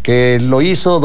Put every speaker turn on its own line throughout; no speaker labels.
que lo hizo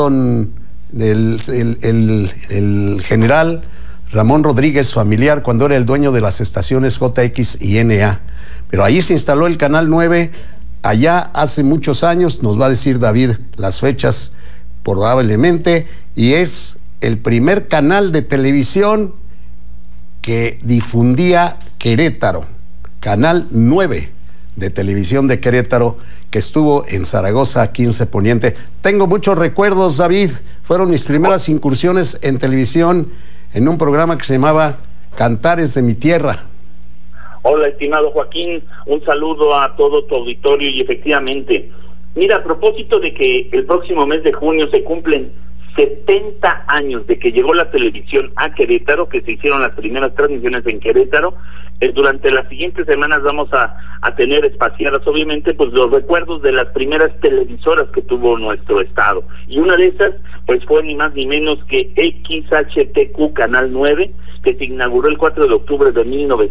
el general Ramón Rodríguez Familiar cuando era el dueño de las estaciones JX y NA. Pero ahí se instaló el Canal 9, allá hace muchos años, nos va a decir David las fechas probablemente, y es el primer canal de televisión que difundía Querétaro, Canal 9 de televisión de Querétaro, que estuvo en Zaragoza 15 Poniente. Tengo muchos recuerdos, David, fueron mis primeras incursiones en televisión en un programa que se llamaba Cantares de mi Tierra.
Hola, estimado Joaquín, un saludo a todo tu auditorio y efectivamente, mira, a propósito de que el próximo mes de junio se cumplen 70 años de que llegó la televisión a Querétaro, que se hicieron las primeras transmisiones en Querétaro. Durante las siguientes semanas vamos a tener espaciadas, obviamente, pues los recuerdos de las primeras televisoras que tuvo nuestro estado. Y una de esas, pues fue ni más ni menos que XHTQ Canal 9, que se inauguró el 4 de octubre de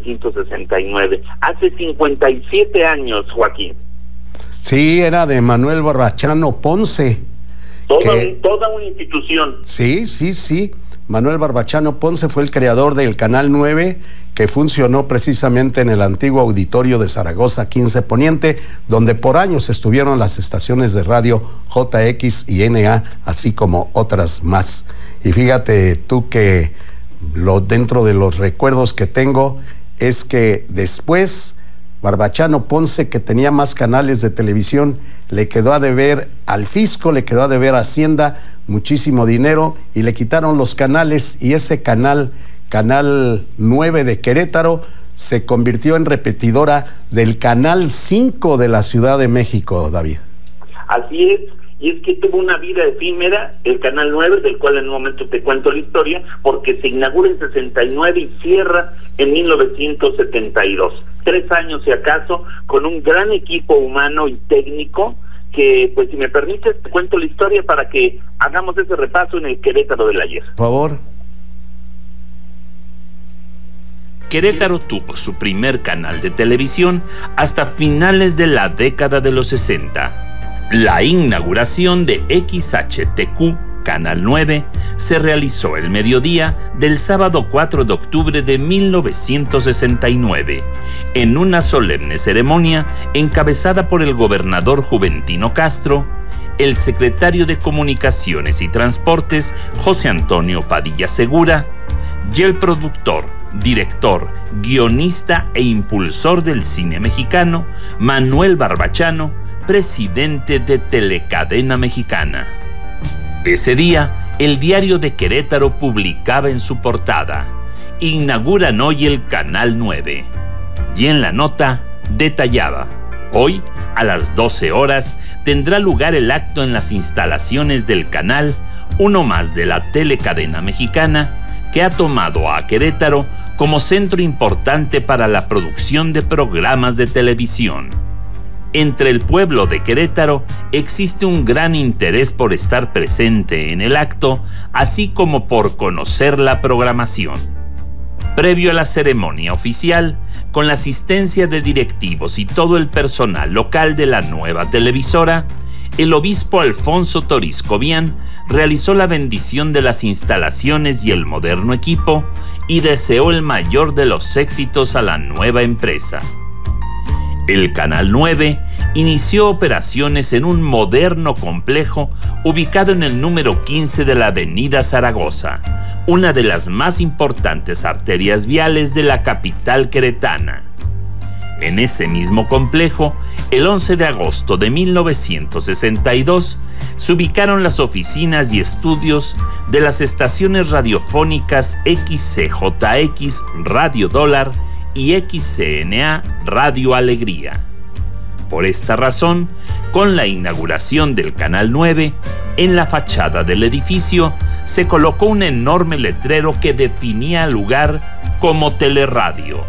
1969. Hace 57 años, Joaquín.
Sí, era de Manuel Barbachano Ponce.
Toda una institución.
Sí. Manuel Barbachano Ponce fue el creador del Canal 9, que funcionó precisamente en el antiguo auditorio de Zaragoza 15 Poniente, donde por años estuvieron las estaciones de radio JX y NA, así como otras más. Y fíjate tú que dentro de los recuerdos que tengo es que después Barbachano Ponce, que tenía más canales de televisión, le quedó a deber al fisco, le quedó a deber a Hacienda muchísimo dinero y le quitaron los canales, y ese Canal 9 de Querétaro se convirtió en repetidora del Canal 5 de la Ciudad de México, David.
Así es, y es que tuvo una vida efímera el Canal 9, del cual en un momento te cuento la historia, porque se inaugura en 69 y cierra en 1972. 3 años, si acaso, con un gran equipo humano y técnico que, pues si me permites, te cuento la historia para que hagamos ese repaso en el Querétaro del ayer.
Por favor.
Querétaro tuvo su primer canal de televisión hasta finales de la década de los 60. La inauguración de XHTQ Canal 9 se realizó el mediodía del sábado 4 de octubre de 1969, en una solemne ceremonia encabezada por el gobernador Juventino Castro, el secretario de Comunicaciones y Transportes José Antonio Padilla Segura y el productor, director, guionista e impulsor del cine mexicano Manuel Barbachano, presidente de Telecadena Mexicana. Ese día, el Diario de Querétaro publicaba en su portada: inauguran hoy el Canal 9. Y en la nota detallaba: hoy, a las 12 horas, tendrá lugar el acto en las instalaciones del canal, uno más de la Telecadena Mexicana, que ha tomado a Querétaro como centro importante para la producción de programas de televisión. Entre el pueblo de Querétaro existe un gran interés por estar presente en el acto, así como por conocer la programación. Previo a la ceremonia oficial, con la asistencia de directivos y todo el personal local de la nueva televisora, el obispo Alfonso Torisco Vián realizó la bendición de las instalaciones y el moderno equipo y deseó el mayor de los éxitos a la nueva empresa. El Canal 9 inició operaciones en un moderno complejo ubicado en el número 15 de la Avenida Zaragoza, una de las más importantes arterias viales de la capital queretana. En ese mismo complejo, el 11 de agosto de 1962, se ubicaron las oficinas y estudios de las estaciones radiofónicas XCJX Radio Dólar y XCNA Radio Alegría. Por esta razón, con la inauguración del Canal 9, en la fachada del edificio se colocó un enorme letrero que definía el lugar como Teleradio.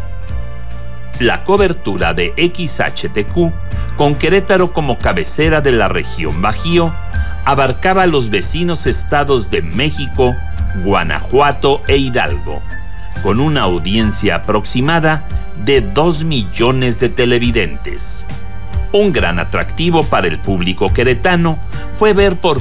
La cobertura de XHTQ, con Querétaro como cabecera de la región Bajío, abarcaba los vecinos estados de México, Guanajuato e Hidalgo, con una audiencia aproximada de 2 millones de televidentes. Un gran atractivo para el público queretano fue ver por